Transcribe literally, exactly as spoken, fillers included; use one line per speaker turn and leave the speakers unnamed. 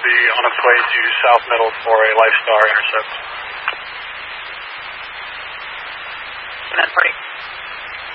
be on its way to South Middle for a Lifestar intercept.
Cement forty.